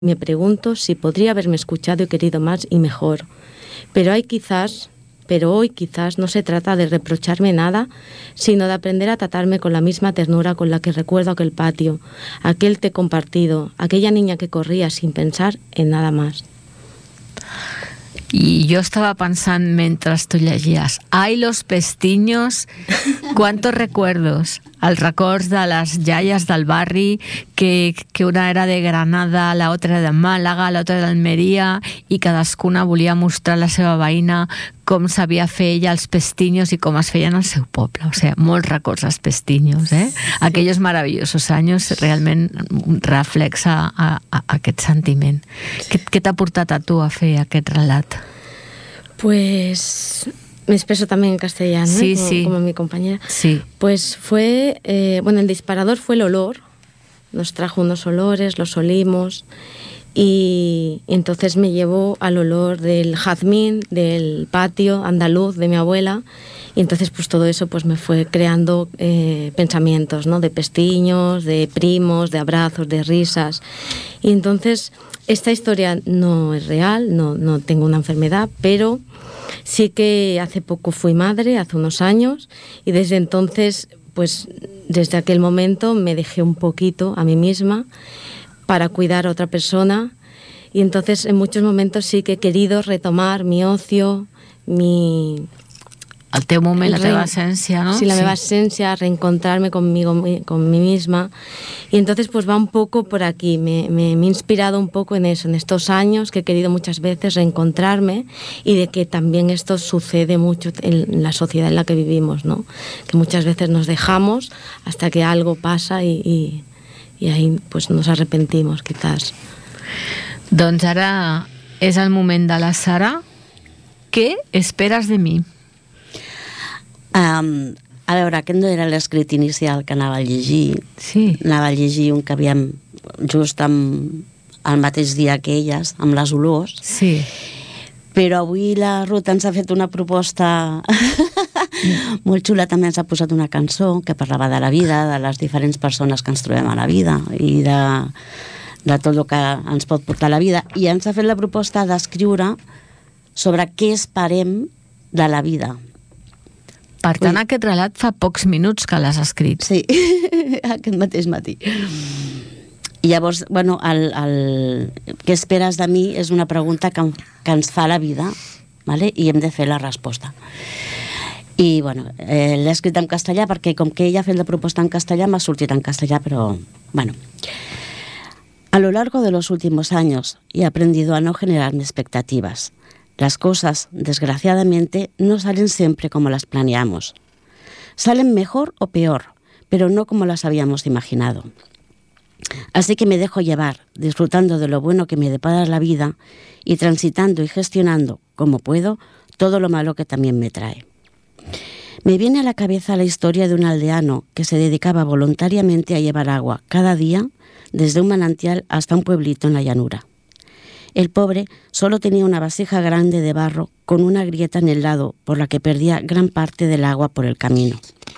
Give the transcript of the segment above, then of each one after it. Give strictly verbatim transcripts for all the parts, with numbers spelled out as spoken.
Me pregunto si podría haberme escuchado y querido más y mejor. Pero hay quizás, pero hoy quizás no se trata de reprocharme nada, sino de aprender a tratarme con la misma ternura con la que recuerdo aquel patio, aquel té compartido, aquella niña que corría sin pensar en nada más. I jo estava pensant mentre tu llegies, ai, los pestiños, cuántos recuerdos, els records de les iaies del barri, que, que una era de Granada, la otra de Màlaga, la otra d'Almeria, i cadascuna volia mostrar a la seva veïna com sabia fer ella els pestiños i com es feien al seu poble. O sigui, molts records als pestiños, eh? Aquellos maravillosos anys realment reflexa a, a, a aquest sentiment. Sí. Què, què t'ha portat a tu a fer aquest relat? Pues me expreso también en castellano, sí, ¿eh? como, sí. como mi compañera. Sí. Pues fue, eh, bueno, el disparador fue el olor. Nos trajo unos olores, los olimos. Y entonces me llevó al olor del jazmín, del patio andaluz de mi abuela, y entonces pues todo eso pues me fue creando eh, pensamientos, ¿no? De pestiños, de primos, de abrazos, de risas. Y entonces esta historia no es real, no, no tengo una enfermedad, pero sí que hace poco fui madre, hace unos años, y desde entonces, pues desde aquel momento me dejé un poquito a mí misma para cuidar a otra persona, y entonces en muchos momentos sí que he querido retomar mi ocio, mi... El teu moment, la teva essència, ¿no? Sí, la meva essència, reencontrarme conmigo, con mí misma. Y entonces pues va un poco por aquí, me, me, me he inspirado un poco en eso, en estos años que he querido muchas veces reencontrarme, y de que también esto sucede mucho en la sociedad en la que vivimos, ¿no? Que muchas veces nos dejamos hasta que algo pasa y... y i ahí pues, nos arrepentimos, quizás. Doncs ara és el moment de la Sara. Què esperes de mi? Um, a veure, aquest no era l'escrit inicial que anava a llegir. Sí. Anava a llegir un que havíem just amb, el mateix dia que elles, amb les olors. Sí. Però avui la Ruth ens ha fet una proposta molt xula, també ens ha posat una cançó que parlava de la vida, de les diferents persones que ens trobem a la vida i de, de tot el que ens pot portar la vida, i ens ha fet la proposta d'escriure sobre què esperem de la vida. Per tant, Ui. Aquest relat fa pocs minuts que l'has escrit. Sí, aquest mateix matí. I llavors, bueno, el, el què esperes de mi és una pregunta que, que ens fa la vida, ¿vale? I hem de fer la resposta. I, bueno, eh, l'he escrit en castellà perquè com que ella ha fet la proposta en castellà m'ha sortit en castellà, però, bueno. A lo largo de los últimos años he aprendido a no generarme expectativas. Las cosas, desgraciadamente, no salen siempre como las planeamos. Salen mejor o peor, pero no como las habíamos imaginado. Así que me dejo llevar, disfrutando de lo bueno que me depara la vida y transitando y gestionando, como puedo, todo lo malo que también me trae. Me viene a la cabeza la historia de un aldeano que se dedicaba voluntariamente a llevar agua cada día desde un manantial hasta un pueblito en la llanura. El pobre solo tenía una vasija grande de barro con una grieta en el lado por la que perdía gran parte del agua por el camino.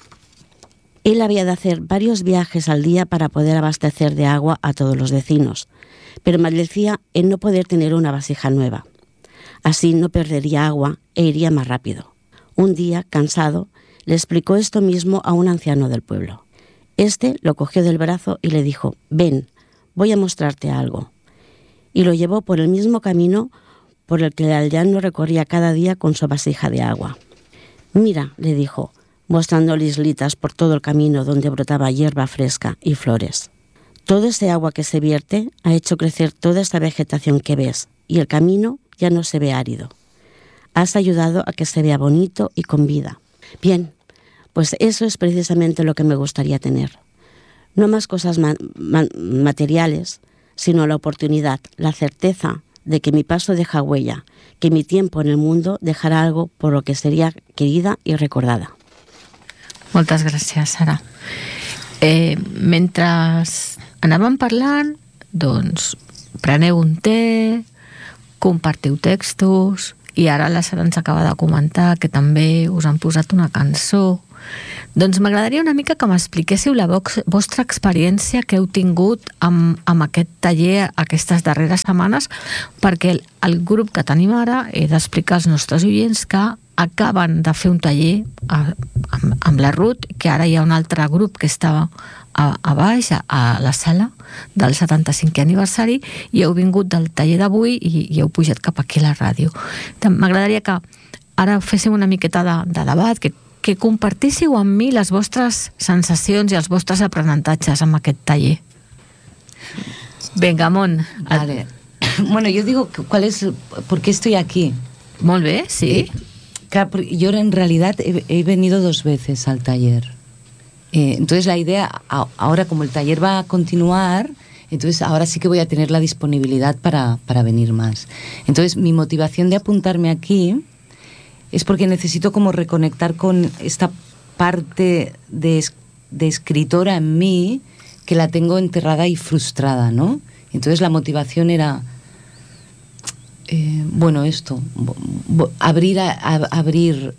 Él había de hacer varios viajes al día para poder abastecer de agua a todos los vecinos, pero maldecía en no poder tener una vasija nueva. Así no perdería agua e iría más rápido. Un día, cansado, le explicó esto mismo a un anciano del pueblo. Este lo cogió del brazo y le dijo: «Ven, voy a mostrarte algo». Y lo llevó por el mismo camino por el que el aldeano recorría cada día con su vasija de agua. «Mira», le dijo, mostrando islitas por todo el camino donde brotaba hierba fresca y flores. «Todo ese agua que se vierte ha hecho crecer toda esta vegetación que ves, y el camino ya no se ve árido. Has ayudado a que se vea bonito y con vida». Bien, pues eso es precisamente lo que me gustaría tener. No más cosas ma- ma- materiales, sino la oportunidad, la certeza de que mi paso deja huella, que mi tiempo en el mundo dejará algo por lo que sería querida y recordada. Moltes gràcies, Sara. Eh, mentre anàvem parlant, doncs preneu un té, compartiu textos, i ara la Sara ens acaba de comentar que també us han posat una cançó. Doncs m'agradaria una mica que m'expliquéssiu la vox, vostra experiència que heu tingut amb, amb aquest taller aquestes darreres setmanes, perquè el, el grup que tenim ara, he d'explicar als nostres oients que acaben de fer un taller a, amb, amb la Ruth, que ara hi ha un altre grup que estava a, a baix, a, a la sala del setanta-cinquè aniversari, i heu vingut del taller d'avui i, i heu pujat cap aquí a la ràdio. M'agradaria que ara féssim una miqueta de, de debat, que que compartíssiu amb mi les vostres sensacions i els vostres aprenentatges amb aquest taller. Venga, Mon. Vale. Bueno, yo digo, ¿cuál es, por qué estoy aquí? Molt bé, sí. Eh, yo en realidad he, he venido dos veces al taller. Eh, entonces la idea, ahora como el taller va a continuar, entonces ahora sí que voy a tener la disponibilidad para, para venir más. Entonces mi motivación de apuntarme aquí es porque necesito como reconectar con esta parte de, de escritora en mí que la tengo enterrada y frustrada, ¿no? Entonces la motivación era, eh, bueno, esto, abrir, a, a, abrir,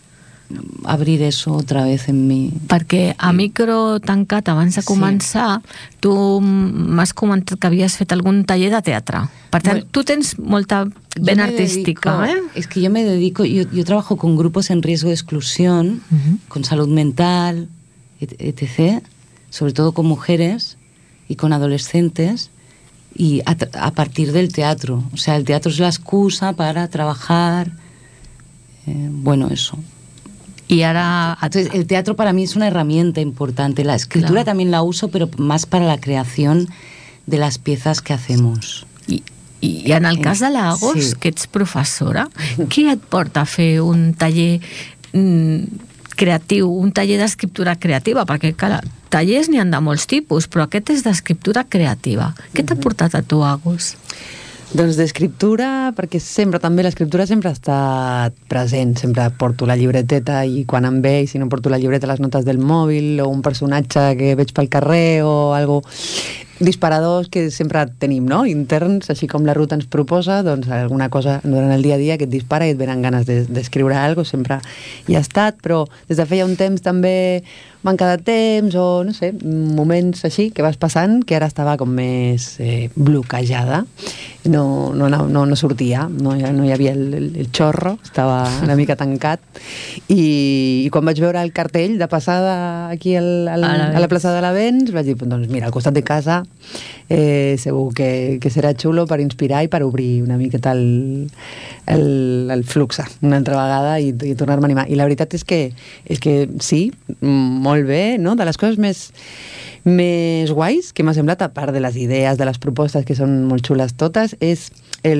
abrir eso otra vez en mi... Perquè a micro tancat, abans de començar, sí. Tu m'has comentat que havies fet algun taller de teatre. Per tant, bueno, tu tens molta ven artística, dedico, ¿eh? Es que yo me dedico, yo, yo trabajo con grupos en riesgo de exclusión, uh-huh. con salud mental, etcétera, sobre todo con mujeres y con adolescentes, y a, a partir del teatro. O sea, el teatro es la excusa para trabajar, eh, bueno, eso. Y ahora... Entonces, el teatro para mí es una herramienta importante. La escritura claro. también la uso, pero más para la creación de las piezas que hacemos. I, i en el cas de l'Agos, sí. que ets professora, què et porta a fer un taller mm, creatiu, un taller d'escriptura creativa? Perquè, clar, tallers n'hi ha de molts tipus, però aquest és d'escriptura creativa. Què t'ha portat a tu, Agos? Doncs d'escriptura, perquè sempre també l'escriptura sempre ha estat present, sempre porto la llibreteta i quan em ve, i si no porto la llibreta, les notes del mòbil o un personatge que veig pel carrer o algo, disparadors que sempre tenim, no? Interns, així com la Ruth ens proposa, doncs alguna cosa durant el dia a dia que et dispara i et venen ganes d'escriure de, alguna cosa, sempre hi ha estat, però des de feia un temps també manca de temps o, no sé, moments així que vas passant, que ara estava com més eh, bloquejada, no, no, no, no sortia, no, no hi havia el, el, el xorro, estava una mica tancat, i, i quan vaig veure el cartell de passada aquí al, al, a, a la plaça de l'Avenç, vaig dir, doncs mira, al costat de casa eh, segur que, que serà xulo per inspirar i per obrir una miqueta el, el, el flux una altra vegada i, i tornar-me a animar. I la veritat és que, és que sí, molt bé, no? De les coses més, més guais que m'ha semblat, a part de les idees, de les propostes que són molt xules totes, és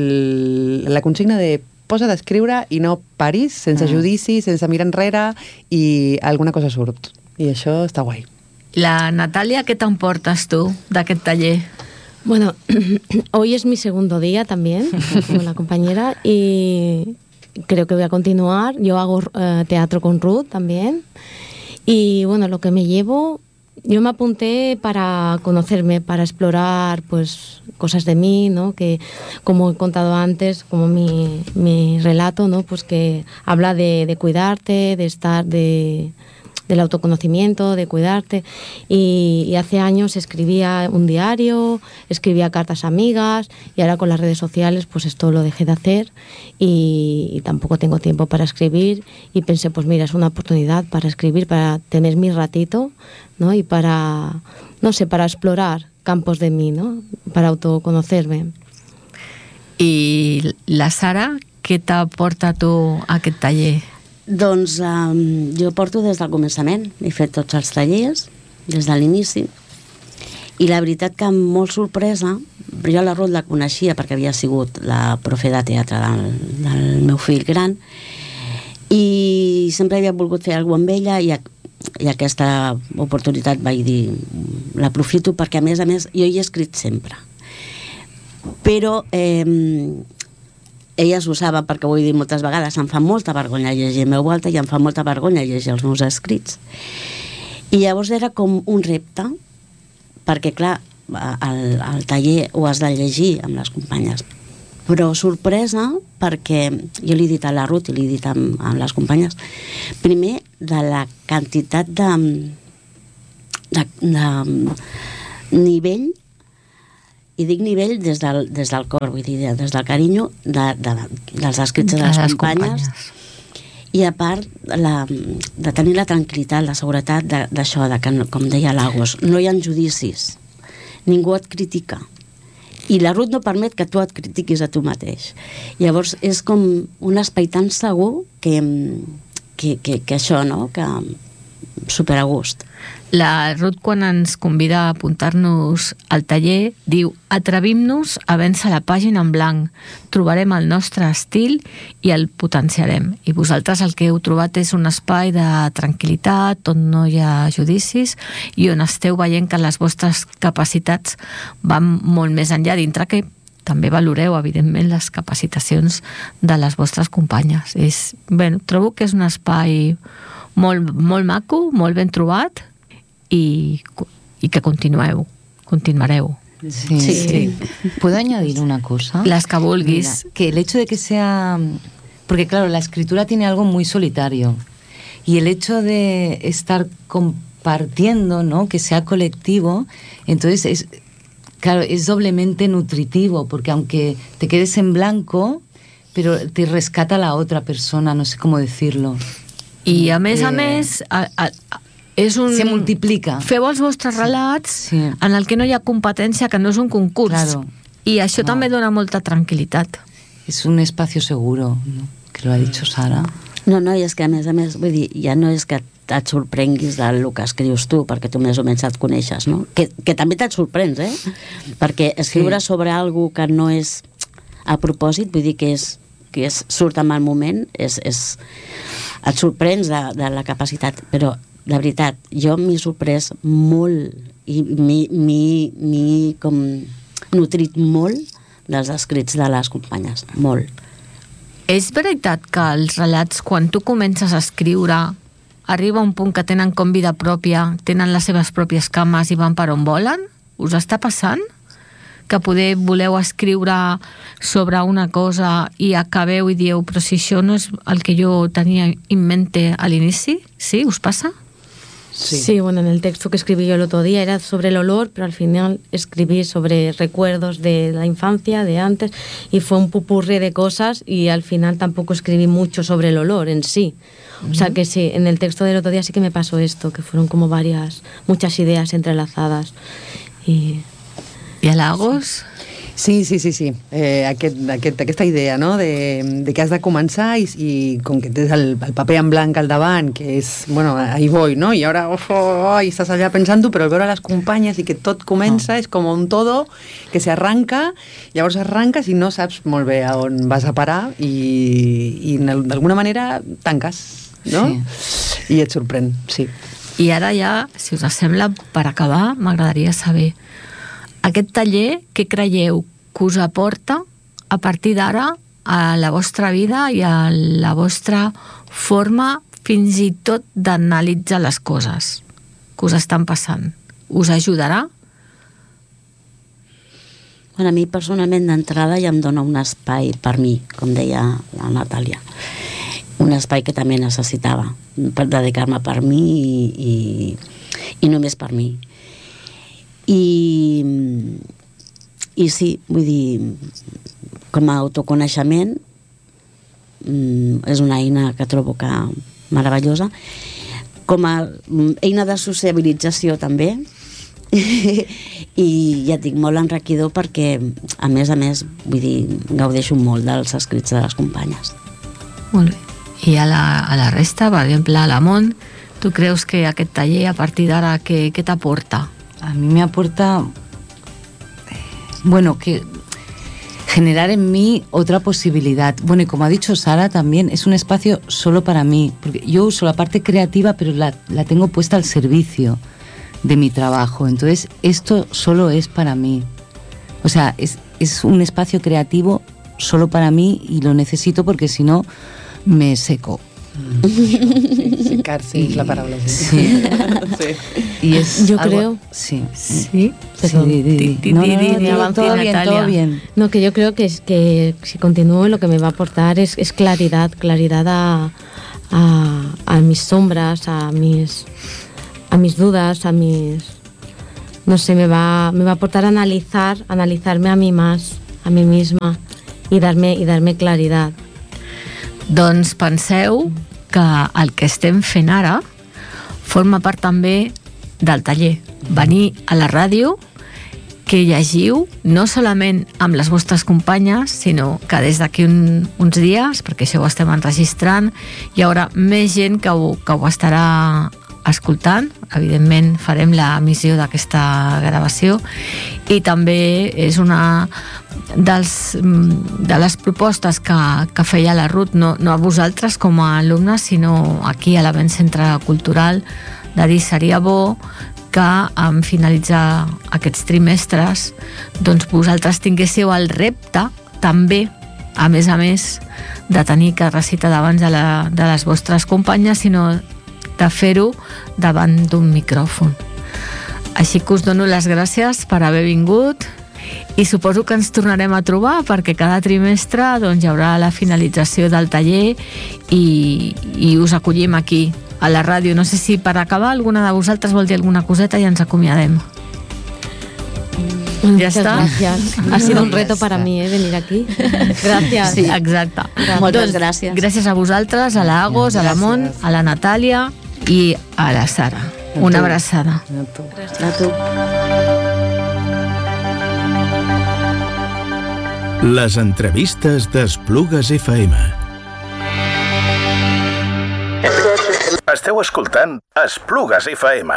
el, la consigna de posa d'escriure i no paris, sense mm. judici, sense mirar enrere, i alguna cosa surt. I això està guai. La Natalia, ¿qué te emportas tú de aquel taller? Bueno, hoy es mi segundo día también, como la compañera, y creo que voy a continuar. Yo hago uh, teatro con Ruth también. Y bueno, lo que me llevo, yo me apunté para conocerme, para explorar pues cosas de mí, ¿no? Que como he contado antes, como mi, mi relato, ¿no? Pues que habla de, de cuidarte, de estar, de... del autoconocimiento, de cuidarte, y, y hace años escribía un diario, escribía cartas a amigas, y ahora con las redes sociales pues esto lo dejé de hacer y, y tampoco tengo tiempo para escribir, y pensé pues mira, es una oportunidad para escribir, para tener mi ratito, ¿no? Y para, no sé, para explorar campos de mí, ¿no? Para autoconocerme. I la Sara, què t'aporta tu a aquest taller? Doncs um, jo porto des del començament, he fet tots els tallers, des de l'inici, i la veritat que amb molt sorpresa, jo la Ruth la coneixia perquè havia sigut la profe de teatre del, del meu fill gran, i sempre havia volgut fer alguna cosa amb ella, i, i aquesta oportunitat vaig dir, l'aprofito perquè a més a més jo hi he escrit sempre. Però... Eh, elles ho saben perquè ho he dit moltes vegades, em fa molta vergonya llegir el meu volta i em fa molta vergonya llegir els meus escrits. I llavors era com un repte, perquè clar, el, el taller ho has de llegir amb les companyes però sorpresa perquè jo li he dit a la Ruth i li he dit amb, amb les companyes, primer de la quantitat de, de, de nivell, i dic nivell des del, des del cor, vull dir, des del carinyo de, de, dels escrits de les, de les companyes, companyes i a part la, de tenir la tranquil·litat, la seguretat d'això, de, de que, com deia Lagos, no hi ha judicis, ningú et critica i la Ruth no permet que tu et critiquis a tu mateix. Llavors és com un espai tan segur que, que, que, que això, no? Que super a gust. La Ruth, quan ens convida a apuntar-nos al taller, diu: atrevim-nos a vèncer la pàgina en blanc, trobarem el nostre estil i el potenciarem. I vosaltres el que heu trobat és un espai de tranquil·litat, on no hi ha judicis i on esteu veient que les vostres capacitats van molt més enllà, dintre que també valoreu, evidentment, les capacitacions de les vostres companyes. És, bé, trobo que és un espai molt, molt maco, molt ben trobat, y, y que continueu, continuareu. Sí, sí. sí. ¿Puedo añadir una cosa? Las que vulguis. Mira, que el hecho de que sea... Porque claro, la escritura tiene algo muy solitario. Y el hecho de estar compartiendo, ¿no? Que sea colectivo, entonces es... Claro, es doblemente nutritivo, porque aunque te quedes en blanco, pero te rescata la otra persona, no sé cómo decirlo. I a més a més... A, a, és un... Se multiplica. Feu els vostres relats sí. en el que no hi ha competència, que no és un concurs. Claro. I això no. també dona molta tranquil·litat. És un espacio seguro, ¿no? Que lo ha dicho Sara. No, no, i és que a més a més, vull dir, ja no és que et sorprenguis del que escrius tu, perquè tu més o menys et coneixes, no? Que, que també te't sorprens, eh? Perquè escriure sí. sobre algo que no és a propòsit, vull dir que és que és, surt en el moment, és, és, et sorprens de, de la capacitat, però la veritat, jo m'he sorprès molt i m'he com nutrit molt dels escrits de les companyes, molt. És veritat que els relats, quan tu comences a escriure, arriba un punt que tenen com vida pròpia, tenen les seves pròpies cames i van per on volen? Us està passant? Que poder voleu escriure sobre una cosa i acabeu i dieu, però si això no és el que jo tenia en mente a l'inici, ¿sí? ¿Us pasa? Sí. sí, bueno, en el texto que escribí yo el otro día era sobre el olor, pero al final escribí sobre recuerdos de la infancia, de antes, y fue un pupurri de cosas y al final tampoco escribí mucho sobre el olor en sí. O sea que sí, en el texto del otro día sí que me pasó esto, que fueron como varias, muchas ideas entrelazadas. Y... ¿Y a Lagos? Sí, sí, sí, sí. Eh, aquest, aquest, aquesta idea, no?, de, de que has de començar i, i com que tens el, el paper en blanc al davant, que és, bueno, ahí voy, no?, i ara, oh, oh, oh, i estàs allà pensant-ho, però al veure les companyes i que tot comença, oh. és com un todo que se arranca, llavors arranques i no saps molt bé a on vas a parar i, i d'alguna manera tanques, no? Sí. I et sorprèn, sí. I ara ja, si us sembla, per acabar, m'agradaria saber aquest taller, què creieu que us aporta a partir d'ara a la vostra vida i a la vostra forma fins i tot d'analitzar les coses que us estan passant? Us ajudarà? Bueno, a mi personalment d'entrada ja em dona un espai per mi, com deia la Natàlia. Un espai que també necessitava per dedicar-me per mi i, i, i només per mi. I, i sí, vull dir, com a autoconeixement és una eina que trobo que meravellosa, com a eina de sociabilització també, i ja et dic, molt enriquidor perquè a més a més, vull dir, gaudeixo molt dels escrits de les companyes. Molt bé. I a la, a la resta, per exemple, a la Mont, tu creus que aquest taller a partir d'ara què, què t'aporta? A mí me aporta, bueno, que generar en mí otra posibilidad. Bueno, y como ha dicho Sara también, es un espacio solo para mí, porque yo uso la parte creativa, pero la, la tengo puesta al servicio de mi trabajo. Entonces, esto solo es para mí. O sea, es, es un espacio creativo solo para mí y lo necesito porque si no, me seco. Sí, sí, Carsi es la paraula. Sí. Sí. Y es Yo algo- creo- Sí. Sí. Sí, di, di, di. Di, No, di, no, di, no, di, todo- avanza, todo bien, Natalia. todo bien. No, que yo creo que es que si continúo lo que me va a aportar es, es claridad, claridad a, a, a mis sombras, a mis, a mis dudas, a mis... No sé, me va, me va a aportar a analizar, analizarme a mí más, a mí misma y darme, y darme claridad. Doncs penseu que el que estem fent ara forma part també del taller. Venir a la ràdio, que llegiu no solament amb les vostres companyes, sinó que des d'aquí un, uns dies, perquè això ho estem enregistrant, hi haurà més gent que ho, que ho estarà escoltant. Evidentment farem l'emissió d'aquesta gravació i també és una dels, de les propostes que, que feia la Ruth, no, no a vosaltres com a alumnes, sinó aquí a l'Avent Centre Cultural, de dir seria bo que en finalitzar aquests trimestres doncs vosaltres tinguéssiu el repte també, a més a més de tenir que recitar davant de, la, de les vostres companyes, sinó de fer-ho davant d'un micròfon. Així que us dono les gràcies per haver vingut i suposo que ens tornarem a trobar perquè cada trimestre doncs, hi haurà la finalització del taller i, i us acollim aquí a la ràdio. No sé si per acabar alguna de vosaltres vol dir alguna coseta i ens acomiadem. Bueno, Ya muchas está. gracias. Ha sido un reto para mí, ¿eh? Venir aquí. Gracias. Sí, exacte. Moltes Doncs, gràcies. Gràcies a vosaltres, a la Agos, a la Mont, a la Natàlia i a la Sara. Una abraçada. A tu. A tu. Les entrevistes d'Esplugues F M. Esteu escoltant Esplugues F M.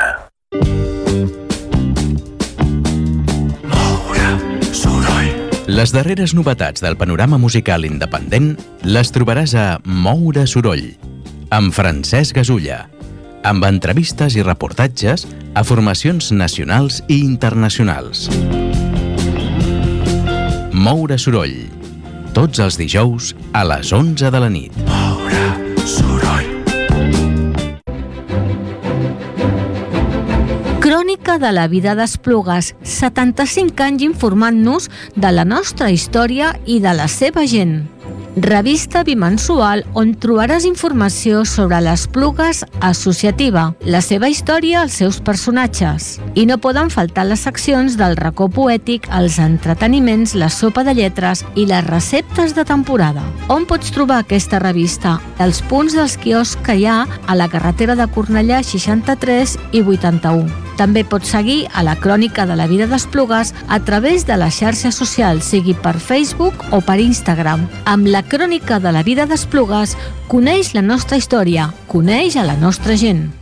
Les darreres novetats del panorama musical independent les trobaràs a Moure Soroll, amb Francesc Gasulla, amb entrevistes i reportatges a formacions nacionals i internacionals. Moure Soroll, tots els dijous a les onze de la nit. Moure Soroll. Crònica de la vida d'Esplugues, setanta-cinc anys informant-nos de la nostra història i de la seva gent. Revista bimensual on trobaràs informació sobre l'Esplugues associativa, la seva història, els seus personatges. I no poden faltar les seccions del racó poètic, els entreteniments, la sopa de lletres i les receptes de temporada. On pots trobar aquesta revista? Els punts dels quioscs que hi ha a la carretera de Cornellà seixanta-tres i vuitanta-u. També pots seguir a la Crònica de la vida d'Esplugues a través de les xarxes socials, sigui per Facebook o per Instagram. Amb la Crònica de la vida d'Esplugues, coneix la nostra història, coneix a la nostra gent.